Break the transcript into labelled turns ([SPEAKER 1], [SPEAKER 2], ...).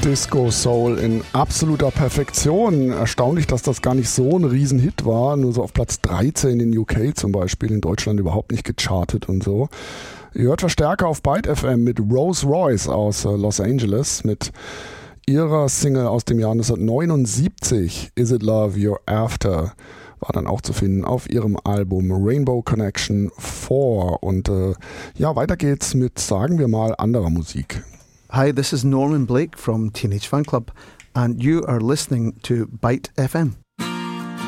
[SPEAKER 1] Disco Soul in absoluter Perfektion. Erstaunlich, dass das gar nicht so ein Riesenhit war. Nur so auf Platz 13 in UK zum Beispiel, in Deutschland überhaupt nicht gechartet und so. Ihr hört Verstärker auf Byte FM mit Rose Royce aus Los Angeles mit ihrer Single aus dem Jahr 1979, Is It Love You're After, war dann auch zu finden auf ihrem Album Rainbow Connection 4. Und ja, weiter geht's mit, sagen wir mal, anderer Musik.
[SPEAKER 2] Hi, this is Norman Blake from Teenage Fan Club, and you are listening to Byte FM.